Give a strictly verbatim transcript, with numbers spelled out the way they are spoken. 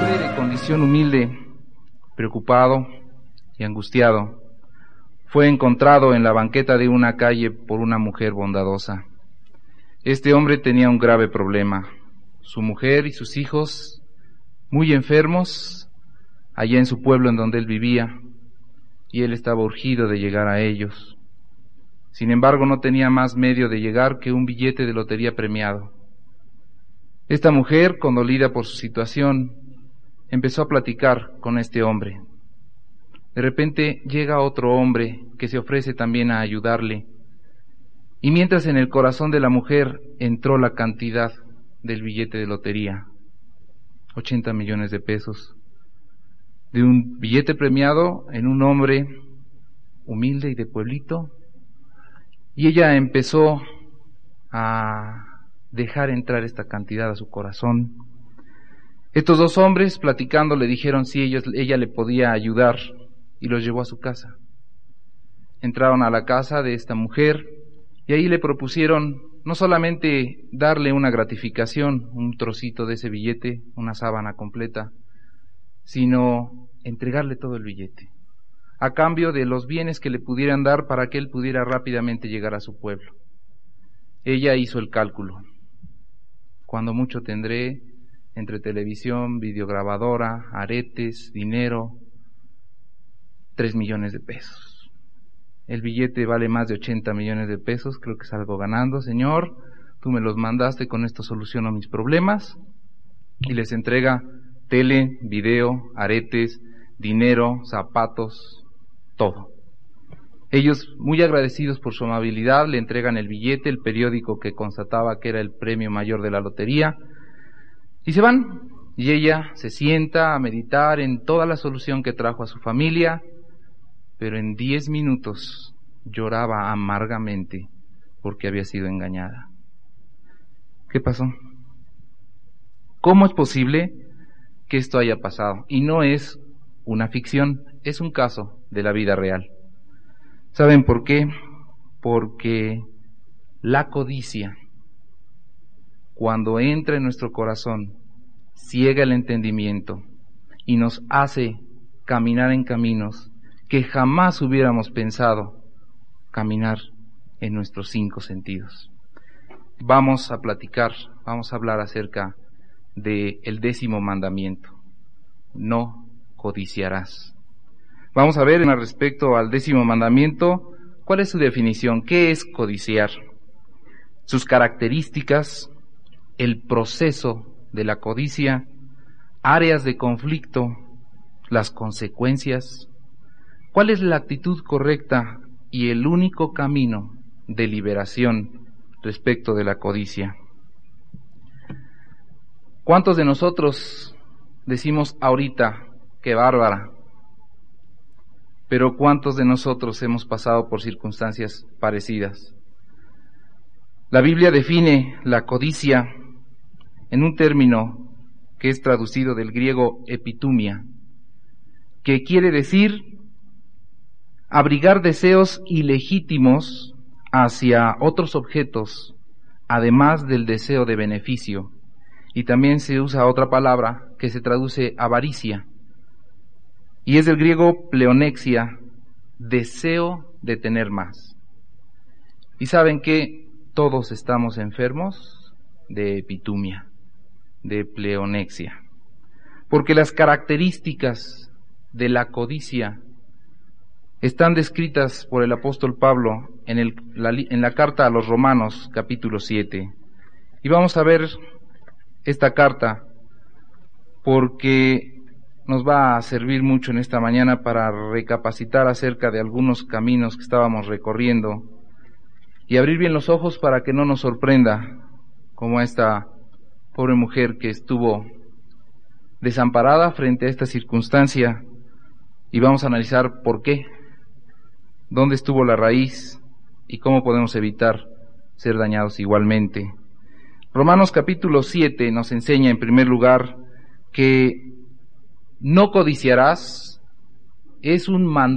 hombre de condición humilde, preocupado y angustiado, fue encontrado en la banqueta de una calle por una mujer bondadosa. Este hombre tenía un grave problema. Su mujer y sus hijos, muy enfermos, allá en su pueblo en donde él vivía, y él estaba urgido de llegar a ellos. Sin embargo, no tenía más medio de llegar que un billete de lotería premiado. Esta mujer, condolida por su situación, empezó a platicar con este hombre. De repente llega otro hombre que se ofrece también a ayudarle, y mientras en el corazón de la mujer entró la cantidad del billete de lotería, ochenta millones de pesos, de un billete premiado en un hombre humilde y de pueblito, y ella empezó a dejar entrar esta cantidad a su corazón. Estos dos hombres, platicando, le dijeron si ellos, ella le podía ayudar, y los llevó a su casa. Entraron a la casa de esta mujer, y ahí le propusieron no solamente darle una gratificación, un trocito de ese billete, una sábana completa, sino entregarle todo el billete, a cambio de los bienes que le pudieran dar para que él pudiera rápidamente llegar a su pueblo. Ella hizo el cálculo. Cuando mucho tendré entre televisión, videograbadora, aretes, dinero, tres millones de pesos. El billete vale más de ochenta millones de pesos, creo que salgo ganando, Señor, tú me los mandaste, con esto soluciono mis problemas. Y les entrega tele, video, aretes, dinero, zapatos, todo. Ellos, muy agradecidos por su amabilidad, le entregan el billete, el periódico que constataba que era el premio mayor de la lotería, y se van. Y ella se sienta a meditar en toda la solución que trajo a su familia, pero en diez minutos lloraba amargamente porque había sido engañada. ¿Qué pasó? ¿Cómo es posible que esto haya pasado? Y no es una ficción, es un caso de la vida real. ¿Saben por qué? Porque la codicia, cuando entra en nuestro corazón, ciega el entendimiento y nos hace caminar en caminos que jamás hubiéramos pensado caminar en nuestros cinco sentidos. Vamos a platicar, vamos a hablar acerca de el décimo mandamiento: no codiciarás. Vamos a ver respecto al décimo mandamiento, ¿cuál es su definición? ¿Qué es codiciar? Sus características, el proceso de la codicia, áreas de conflicto, las consecuencias. ¿Cuál es la actitud correcta y el único camino de liberación respecto de la codicia? ¿Cuántos de nosotros decimos ahorita, qué bárbara? Pero ¿cuántos de nosotros hemos pasado por circunstancias parecidas? La Biblia define la codicia en un término que es traducido del griego epitumia, que quiere decir abrigar deseos ilegítimos hacia otros objetos, además del deseo de beneficio. Y también se usa otra palabra que se traduce avaricia, y es del griego pleonexia, deseo de tener más. Y saben que todos estamos enfermos de epitumia, de pleonexia, porque las características de la codicia están descritas por el apóstol Pablo en, el, la, en la carta a los Romanos, capítulo siete. Y vamos a ver esta carta porque nos va a servir mucho en esta mañana para recapacitar acerca de algunos caminos que estábamos recorriendo y abrir bien los ojos para que no nos sorprenda como a esta pobre mujer que estuvo desamparada frente a esta circunstancia, y vamos a analizar por qué, dónde estuvo la raíz y cómo podemos evitar ser dañados igualmente. Romanos capítulo siete nos enseña en primer lugar que no codiciarás es un mandato